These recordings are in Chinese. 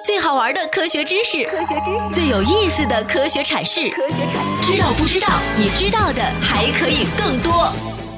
最好玩的科学知识，最有意思的科学阐释，知道不知道？你知道的还可以更多。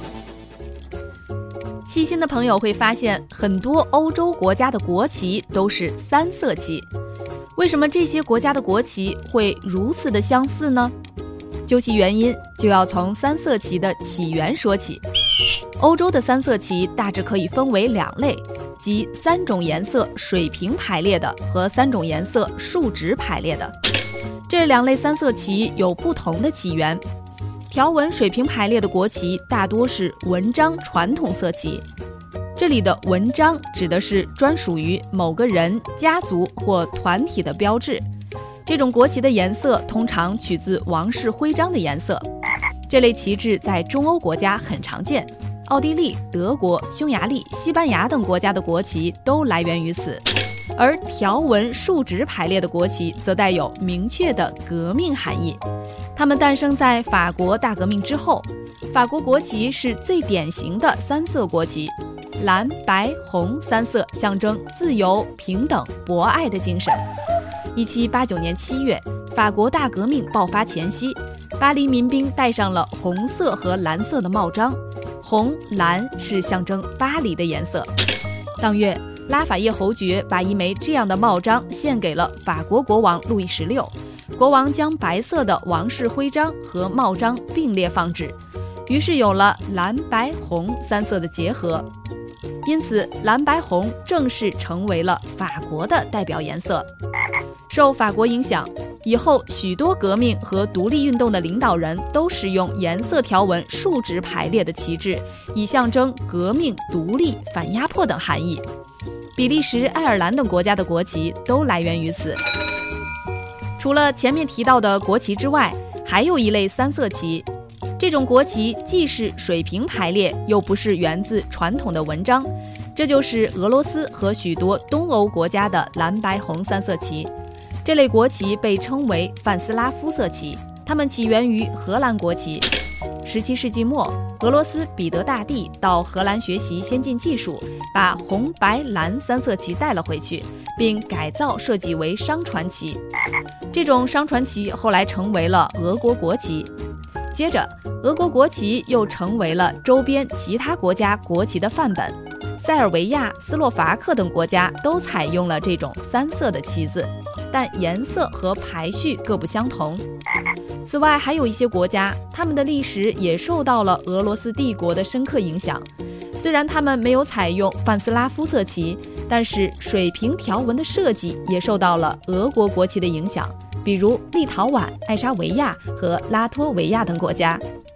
细心的朋友会发现，很多欧洲国家的国旗都是三色旗。为什么这些国家的国旗会如此的相似呢？究其原因，就要从三色旗的起源说起。欧洲的三色旗大致可以分为两类，即3种颜色水平排列的和3种颜色竖直排列的。这2类三色旗有不同的起源。条纹水平排列的国旗大多是纹章传统色旗，这里的纹章指的是专属于某个人、家族或团体的标志。这种国旗的颜色通常取自王室徽章的颜色。这类旗帜在中欧国家很常见，奥地利、德国、匈牙利、西班牙等国家的国旗都来源于此。而条纹竖直排列的国旗则带有明确的革命含义，它们诞生在法国大革命之后。法国国旗是最典型的3色国旗，蓝、白、红3色象征自由、平等、博爱的精神。1789年7月，法国大革命爆发前夕，巴黎民兵戴上了红色和蓝色的帽章，红、蓝是象征巴黎的颜色。当月，拉法叶侯爵把一枚这样的帽章献给了法国国王路易16，国王将白色的王室徽章和帽章并列放置，于是有了蓝、白、红3色的结合。因此，蓝白红正式成为了法国的代表颜色。受法国影响，以后许多革命和独立运动的领导人都使用颜色条纹竖直排列的旗帜，以象征革命、独立、反压迫等含义。比利时、爱尔兰等国家的国旗都来源于此。除了前面提到的国旗之外，还有一类三色旗。这种国旗既是水平排列，又不是源自传统的纹章，这就是俄罗斯和许多东欧国家的蓝白红3色旗。这类国旗被称为泛斯拉夫色旗，它们起源于荷兰国旗。17世纪末，俄罗斯彼得大帝到荷兰学习先进技术，把红、白、蓝3色旗带了回去，并改造设计为商船旗。这种商船旗后来成为了俄国国旗。接着，俄国国旗又成为了周边其他国家国旗的范本。塞尔维亚、斯洛伐克等国家都采用了这种3色的旗子，但颜色和排序各不相同。此外，还有一些国家，他们的历史也受到了俄罗斯帝国的深刻影响。虽然他们没有采用泛斯拉夫色旗，但是水平条纹的设计也受到了俄国国旗的影响，比如立陶宛、爱沙维亚和拉脱维亚等国家。